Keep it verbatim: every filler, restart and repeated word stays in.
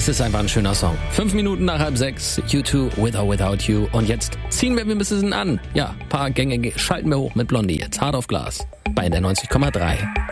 Es ist einfach ein schöner Song. Fünf Minuten nach halb sechs, U zwei, With or Without You. Und jetzt ziehen wir ein bisschen an. Ja, paar Gänge schalten wir hoch mit Blondie. Jetzt hart auf Glas. Bei der neunzig Komma drei.